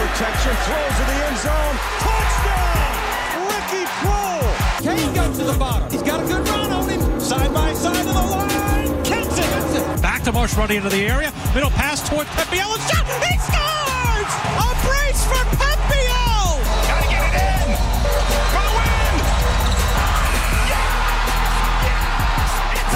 protection, throws to the end zone. Touchdown! Ricky Proehl! Kane got to the bottom. He's got a good run on him. Side by side of the line. Kents it. Back to Marsh running into the area. Middle pass toward Pepiel. Shot! He scores! A brace for Pepiel! Gotta get it in! For the win! Yes! It's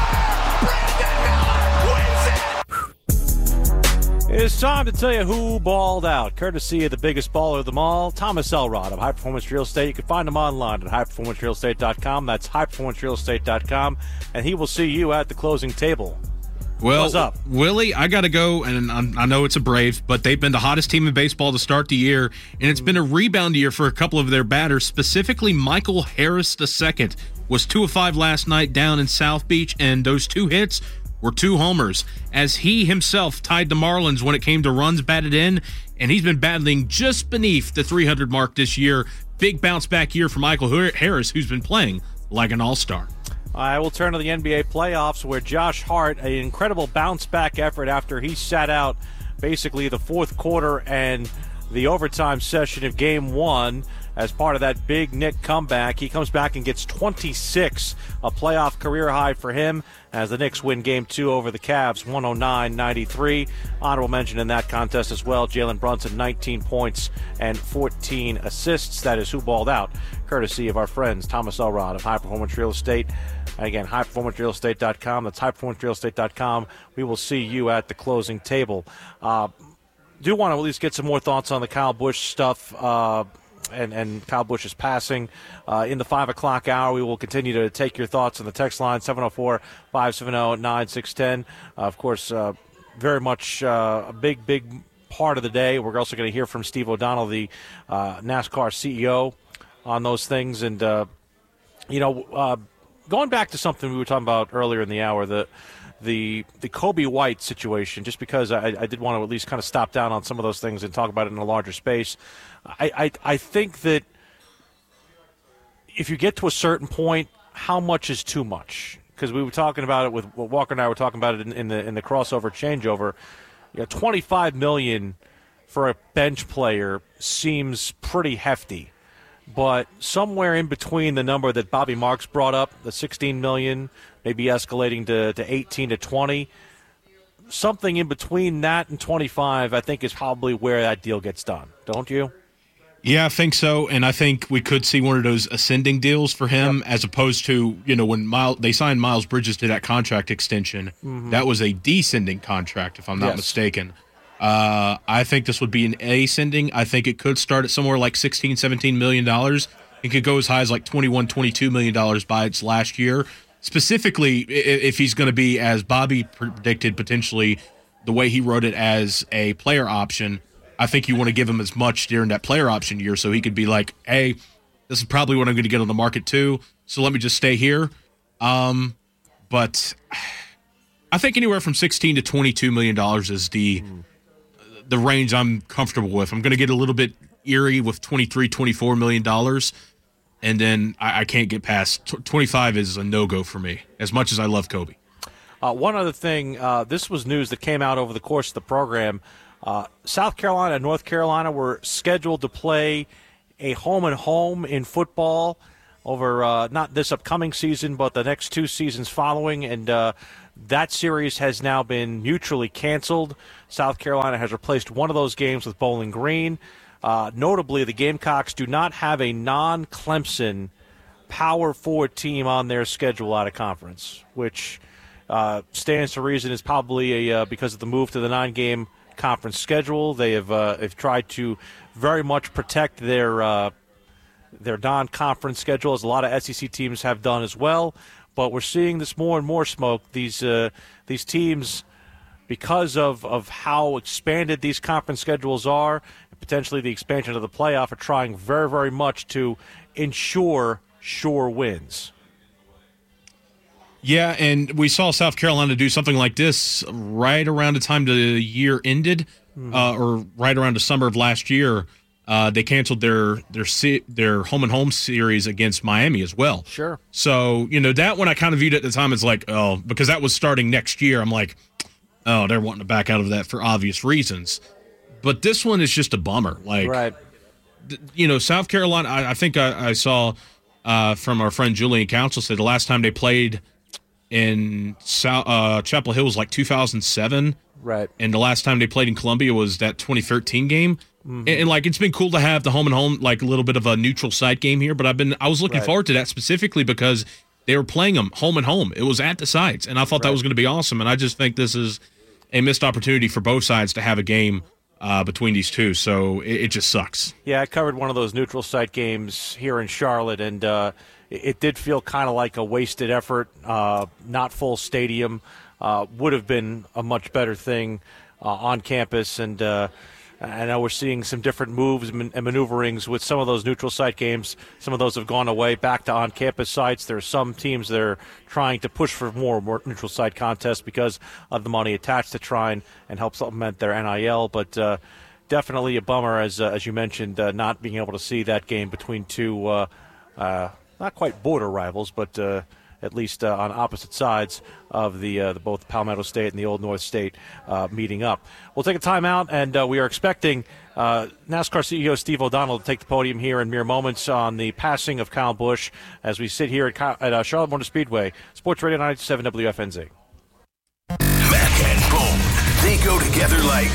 over! Brandon Miller wins it! It's time to tell you who balled out, courtesy of the biggest baller of them all, Thomas Elrod of High Performance Real Estate. You can find him online at highperformancerealestate.com. That's highperformancerealestate.com, and he will see you at the closing table. Well, What's up? Willie, I got to go, and I know it's a Braves, but they've been the hottest team in baseball to start the year, and it's been a rebound year for a couple of their batters, specifically Michael Harris II was 2 of 5 last night down in South Beach, and those 2 hits were 2 homers, as he himself tied the Marlins when it came to runs batted in, and he's been battling just beneath the 300 mark this year. Big bounce-back year for Michael Harris, who's been playing like an all-star. I will turn to the NBA playoffs, where Josh Hart, an incredible bounce-back effort after he sat out basically the fourth quarter and the overtime session of Game 1 as part of that big Knick comeback. He comes back and gets 26, a playoff career high for him, as the Knicks win Game 2 over the Cavs, 109-93. Honorable mention in that contest as well, Jalen Brunson, 19 points and 14 assists. That is who balled out, courtesy of our friends Thomas Elrod of High Performance Real Estate. Again, highperformancerealestate.com. That's highperformancerealestate.com. We will see you at the closing table. Do want to at least get some more thoughts on the Kyle Busch stuff and Kyle Busch's passing. In the 5 o'clock hour, we will continue to take your thoughts on the text line, 704-570-9610. Of course, very much a big part of the day. We're also going to hear from Steve O'Donnell, the NASCAR CEO, on those things. And, going back to something we were talking about earlier in the hour, the Kobe White situation, just because I did want to at least kind of stop down on some of those things and talk about it in a larger space. I think that if you get to a certain point, how much is too much? Because we were talking about it with Walker and I were talking about it in the crossover changeover. $25 million for a bench player seems pretty hefty. But somewhere in between the number that Bobby Marks brought up, the $16 million, maybe escalating to 18 to 20, something in between that and 25, I think, is probably where that deal gets done. Don't you? Yeah, I think so, and I think we could see one of those ascending deals for him, as opposed to, when they signed Miles Bridges to that contract extension. That was a descending contract, if I'm not mistaken. I think this would be an ascending. I think it could start at somewhere like $16, $17 million. It could go as high as like $21, $22 million by its last year. Specifically, if he's going to be, as Bobby predicted, potentially the way he wrote it as a player option, I think you want to give him as much during that player option year so he could be like, hey, this is probably what I'm going to get on the market too, so let me just stay here. But I think anywhere from $16 to $22 million is the range I'm comfortable with. I'm going to get a little bit eerie with $23, $24 million, and then I can't get past 25 is a no-go for me, as much as I love Kobe. One other thing, this was news that came out over the course of the program. South Carolina and North Carolina were scheduled to play a home-and-home in football over not this upcoming season, but the next 2 seasons following, and that series has now been mutually canceled. South Carolina has replaced one of those games with Bowling Green. Notably, the Gamecocks do not have a non-Clemson Power 4 team on their schedule out of conference, which stands to reason is probably because of the move to the 9-game conference schedule. They have tried to very much protect their non-conference schedule, as a lot of SEC teams have done as well. But we're seeing this more and more, Smoke. These teams, because of how expanded these conference schedules are, and potentially the expansion of the playoff, are trying very, very much to ensure sure wins. Yeah, and we saw South Carolina do something like this right around the time the year ended, or right around the summer of last year. They canceled their home and home series against Miami as well. Sure. So, that one I kind of viewed at the time as like, oh, because that was starting next year. I'm like, oh, they're wanting to back out of that for obvious reasons. but this one is just a bummer. Like, right. South Carolina, I think I saw from our friend Julian Council said the last time they played in Chapel Hill was like 2007. Right. And the last time they played in Columbia was that 2013 game. Mm-hmm. And like, it's been cool to have the home and home, like a little bit of a neutral site game here, but I was looking forward to that specifically because they were playing them home and home. It was at the sites, and I thought that was going to be awesome. And I just think this is a missed opportunity for both sides to have a game between these two. So it just sucks. Yeah, I covered one of those neutral site games here in Charlotte, and it did feel kind of like a wasted effort. Not full stadium would have been a much better thing on campus, and I know we're seeing some different moves and maneuverings with some of those neutral site games. Some of those have gone away back to on-campus sites. There are some teams that are trying to push for more neutral site contests because of the money attached to try and help supplement their NIL. But definitely a bummer, as you mentioned, not being able to see that game between two not quite border rivals, but at least on opposite sides of the both Palmetto State and the Old North State meeting up. We'll take a timeout, and we are expecting NASCAR CEO Steve O'Donnell to take the podium here in mere moments on the passing of Kyle Busch as we sit here at Charlotte Motor Speedway. Sports Radio 97 WFNZ. Mac and Bone, they go together like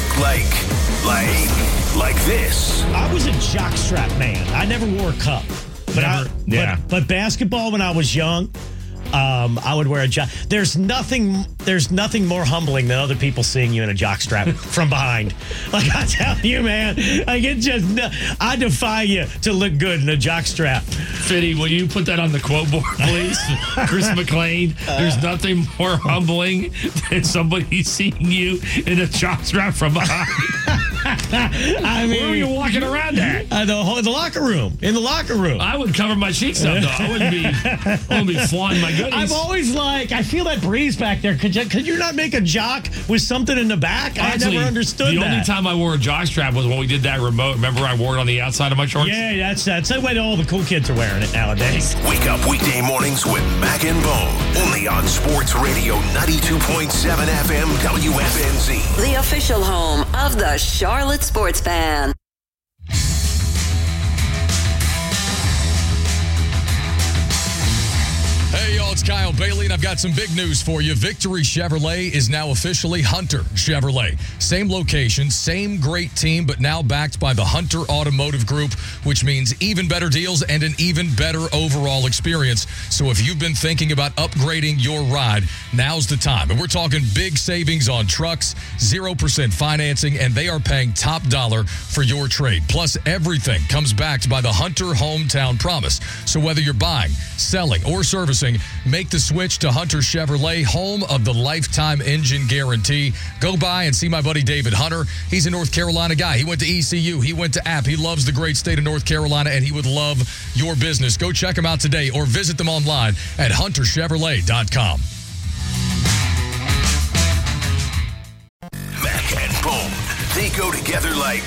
this. I was a jockstrap man. I never wore a cup. But basketball when I was young, I would wear a jock. There's nothing more humbling than other people seeing you in a jockstrap from behind. Like, I tell you, man, I defy you to look good in a jockstrap. Fitty, will you put that on the quote board, please? Chris McLean, there's nothing more humbling than somebody seeing you in a jockstrap from behind. I mean, where were you walking around at? In the locker room. In the locker room. I would cover my cheeks up, though. I wouldn't be flaunting my goodies. I'm always like, I feel that breeze back there. Could you not make a jock with something in the back? Actually, I never understood that. The only time I wore a jockstrap was when we did that remote. Remember I wore it on the outside of my shorts? Yeah, that's the way all the cool kids are wearing it nowadays. Wake up weekday mornings with Mac and Bone. Only on Sports Radio 92.7 FM WFNZ. The official home of the Charlotte Sports Fan. Hey, y'all, it's Kyle Bailey, and I've got some big news for you. Victory Chevrolet is now officially Hunter Chevrolet. Same location, same great team, but now backed by the Hunter Automotive Group, which means even better deals and an even better overall experience. So if you've been thinking about upgrading your ride, now's the time. And we're talking big savings on trucks, 0% financing, and they are paying top dollar for your trade. Plus, everything comes backed by the Hunter Hometown Promise. So whether you're buying, selling, or servicing, make the switch to Hunter Chevrolet, home of the lifetime engine guarantee. Go by and see my buddy David Hunter. He's a North Carolina guy. He went to ECU. He went to App. He loves the great state of North Carolina, and he would love your business. Go check him out today or visit them online at hunterchevrolet.com. Mac and Bone, they go together like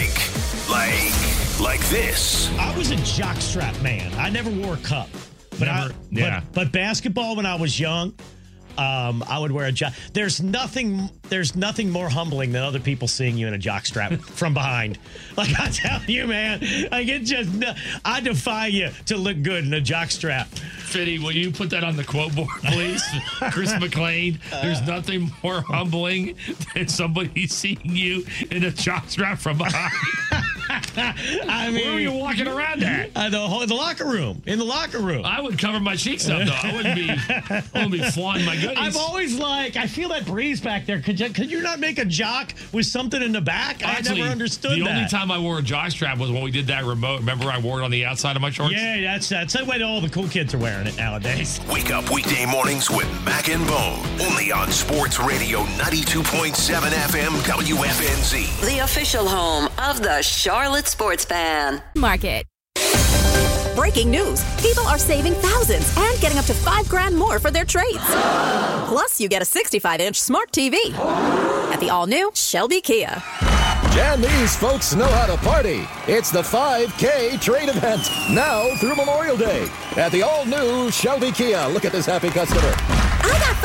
this. I was a jockstrap man. I never wore a cup. But basketball when I was young, I would wear a jock. There's nothing more humbling than other people seeing you in a jockstrap from behind. Like, I tell you, man, I defy you to look good in a jockstrap. Fitty, will you put that on the quote board, please? Chris McLean, there's nothing more humbling than somebody seeing you in a jockstrap from behind. I mean, where were you walking around at? In the locker room. In the locker room. I would cover my cheeks up, though. I wouldn't be flaunting my goodies. I'm always like, I feel that breeze back there. Could you not make a jock with something in the back? Actually, I never understood that. The only time I wore a jockstrap was when we did that remote. Remember I wore it on the outside of my shorts? Yeah, that's the way all the cool kids are wearing it nowadays. Wake up weekday mornings with Mac and Bone. Only on Sports Radio 92.7 FM WFNZ. The official home of the Charlotte Sports Fan. Market. Breaking news. People are saving thousands and getting up to $5,000 more for their trades. Plus, you get a 65-inch smart TV at the all-new Shelby Kia. And these folks know how to party. It's the 5K trade event, now through Memorial Day at the all-new Shelby Kia. Look at this happy customer. I got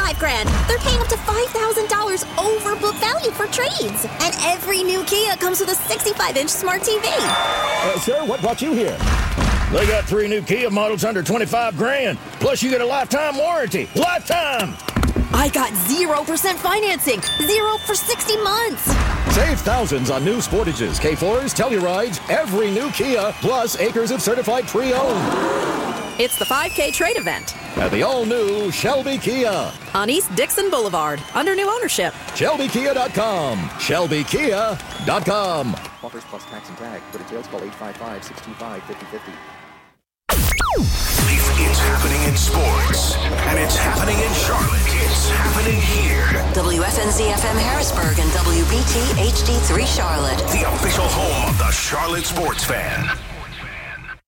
$5 grand. They're paying up to $5,000 over book value for trades. And every new Kia comes with a 65-inch smart TV. Sir, what brought you here? They got 3 new Kia models under $25 grand. Plus, you get a lifetime warranty. Lifetime! I got 0% financing. 0 for 60 months. Save thousands on new Sportages, K4s, Tellurides, every new Kia, plus acres of certified pre-owned. It's the 5K trade event At the all-new Shelby Kia. on East Dixon Boulevard, under new ownership. ShelbyKia.com. ShelbyKia.com. Offers plus tax and tag. For details, call 855-625-5050. It's happening in sports, and it's happening in Charlotte. It's happening here. WFNZ FM Harrisburg and WBT HD3 Charlotte. The official home of the Charlotte Sports Fan.